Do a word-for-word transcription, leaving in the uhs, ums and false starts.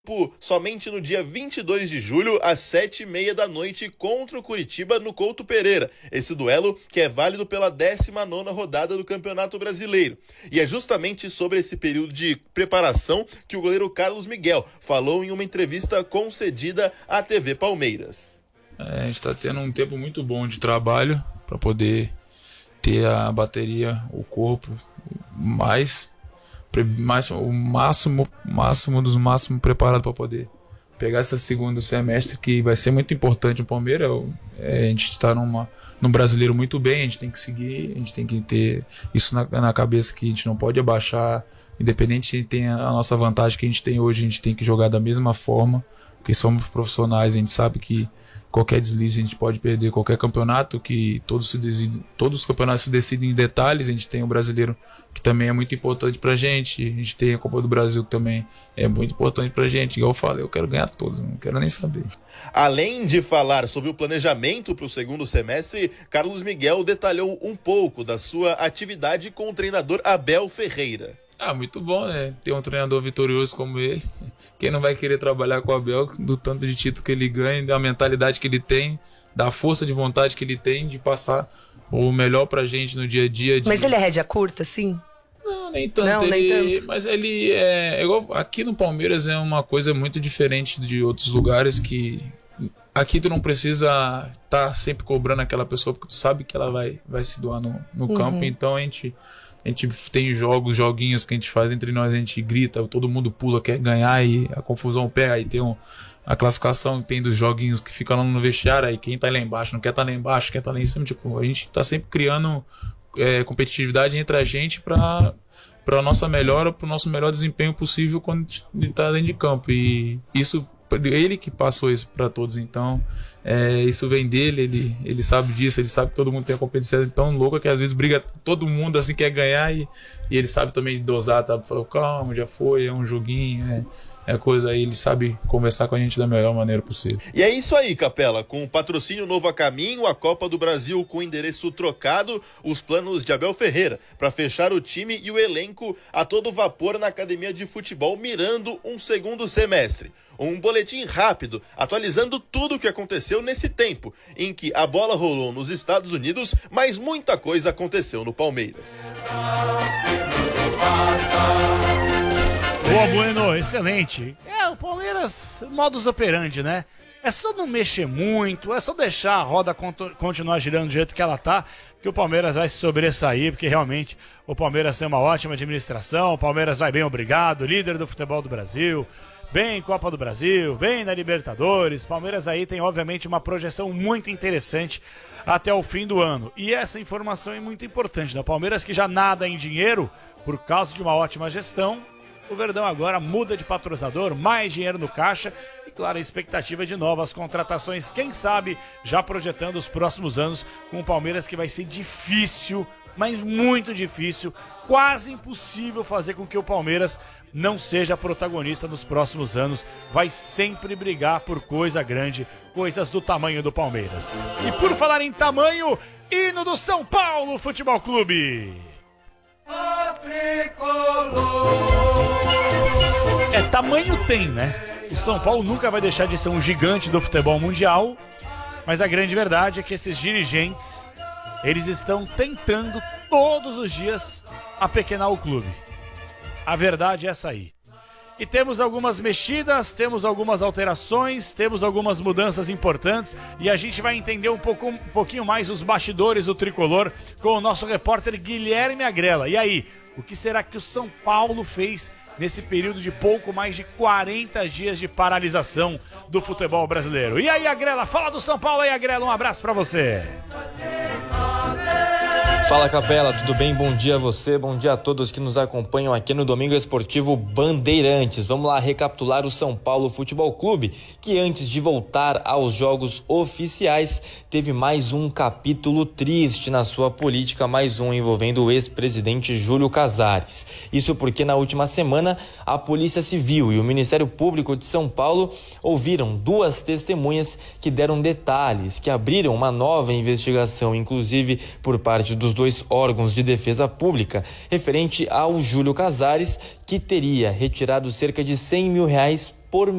somente no dia vinte e dois de julho, às sete e meia da noite, contra o Curitiba no Couto Pereira. Esse duelo que é válido pela décima nona rodada do Campeonato Brasileiro. E é justamente sobre esse período de preparação que o goleiro Carlos Miguel falou em uma entrevista concedida à T V Palmeiras. É, a gente está tendo um tempo muito bom de trabalho para poder ter a bateria, o corpo mais... mais o máximo, máximo dos máximos preparado para poder pegar esse segundo semestre, que vai ser muito importante no Palmeiras. É, a gente está numa num brasileiro muito bem, a gente tem que seguir, a gente tem que ter isso na, na cabeça, que a gente não pode abaixar, independente de ter a nossa vantagem que a gente tem hoje, a gente tem que jogar da mesma forma, porque somos profissionais, a gente sabe que qualquer deslize a gente pode perder qualquer campeonato, que todos, se decidem, todos os campeonatos se decidem em detalhes. A gente tem o brasileiro, que também é muito importante pra gente, a gente tem a Copa do Brasil, que também é muito importante pra gente. Igual eu falei, eu quero ganhar todos, não quero nem saber. Além de falar sobre o planejamento para o segundo semestre, Carlos Miguel detalhou um pouco da sua atividade com o treinador Abel Ferreira. Ah, muito bom, né? Ter um treinador vitorioso como ele. Quem não vai querer trabalhar com o Abel, do tanto de título que ele ganha, da mentalidade que ele tem, da força de vontade que ele tem de passar o melhor pra gente no dia a dia. De... Mas ele é rédea curta, sim? Não, nem tanto. Não, ele... nem tanto. Mas ele é... é igual... Aqui no Palmeiras é uma coisa muito diferente de outros lugares, que aqui tu não precisa estar tá sempre cobrando aquela pessoa, porque tu sabe que ela vai, vai se doar no, no uhum. campo. Então a gente... A gente tem jogos, joguinhos que a gente faz entre nós, a gente grita, todo mundo pula, quer ganhar, e a confusão pega. Aí tem um, a classificação que tem dos joguinhos que ficam lá no vestiário, aí quem tá lá embaixo não quer tá lá embaixo, quer tá lá em cima. Tipo, a gente tá sempre criando é, competitividade entre a gente pra, pra nossa melhora, pro nosso melhor desempenho possível quando a gente tá dentro de campo. E isso, ele que passou isso pra todos, então... É, isso vem dele, ele, ele sabe disso, ele sabe que todo mundo tem a competição tão louca que às vezes briga todo mundo assim, quer ganhar, e, e ele sabe também dosar, sabe? Falou, calma, já foi, é um joguinho, é, é coisa aí, ele sabe conversar com a gente da melhor maneira possível. E é isso aí, Capela, com o patrocínio novo a caminho, a Copa do Brasil com endereço trocado, os planos de Abel Ferreira para fechar o time e o elenco a todo vapor na academia de futebol, mirando um segundo semestre. Um boletim rápido, atualizando tudo o que aconteceu nesse tempo, em que a bola rolou nos Estados Unidos, mas muita coisa aconteceu no Palmeiras. Boa, Bueno, excelente. É, o Palmeiras, modus operandi, né? É só não mexer muito, é só deixar a roda continuar girando do jeito que ela tá, que o Palmeiras vai se sobressair, porque realmente o Palmeiras tem uma ótima administração, o Palmeiras vai bem, obrigado, líder do futebol do Brasil, bem em Copa do Brasil, bem na Libertadores. Palmeiras aí tem obviamente uma projeção muito interessante até o fim do ano. E essa informação é muito importante, né? Palmeiras que já nada em dinheiro por causa de uma ótima gestão. O Verdão agora muda de patrocinador, mais dinheiro no caixa e, claro, a expectativa de novas contratações. Quem sabe já projetando os próximos anos com o Palmeiras, que vai ser difícil, mas muito difícil, quase impossível fazer com que o Palmeiras não seja protagonista nos próximos anos. Vai sempre brigar por coisa grande, coisas do tamanho do Palmeiras. E por falar em tamanho, hino do São Paulo Futebol Clube. É, tamanho tem, né? O São Paulo nunca vai deixar de ser um gigante do futebol mundial, mas a grande verdade é que esses dirigentes, eles estão tentando todos os dias apequenar o clube. A verdade é essa aí. E temos algumas mexidas, temos algumas alterações, temos algumas mudanças importantes, e a gente vai entender um, pouco, um pouquinho mais os bastidores do Tricolor com o nosso repórter Guilherme Agrela. E aí, o que será que o São Paulo fez nesse período de pouco mais de quarenta dias de paralisação do futebol brasileiro? E aí, Agrela, fala do São Paulo aí, Agrela, um abraço pra você. Fala, Capela, tudo bem? Bom dia a você, bom dia a todos que nos acompanham aqui no Domingo Esportivo Bandeirantes. Vamos lá recapitular o São Paulo Futebol Clube, que antes de voltar aos jogos oficiais, teve mais um capítulo triste na sua política, mais um envolvendo o ex-presidente Júlio Casares. Isso porque na última semana, a Polícia Civil e o Ministério Público de São Paulo ouviram duas testemunhas que deram detalhes, que abriram uma nova investigação, inclusive por parte dos dois órgãos de defesa pública, referente ao Júlio Casares, que teria retirado cerca de cem mil reais por